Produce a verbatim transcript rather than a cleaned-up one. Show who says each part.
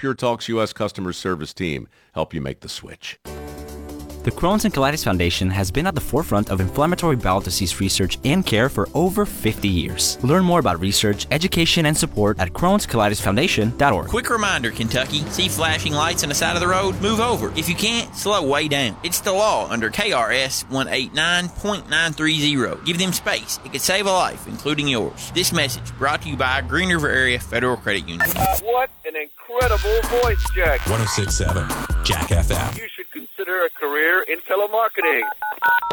Speaker 1: Pure Talk's U S customer service team help you make the switch.
Speaker 2: The Crohn's and Colitis Foundation has been at the forefront of inflammatory bowel disease research and care for over fifty years. Learn more about research, education, and support at crohns colitis foundation dot org.
Speaker 3: Quick reminder, Kentucky, see flashing lights on the side of the road? Move over. If you can't, slow way down. It's the law under K R S one eighty-nine point nine three zero. Give them space. It could save a life, including yours. This message brought to you by Green River Area Federal Credit Union.
Speaker 4: What an incredible voice, Jack.
Speaker 5: one oh six point seven Jack F M.
Speaker 4: You should consider a career in telemarketing.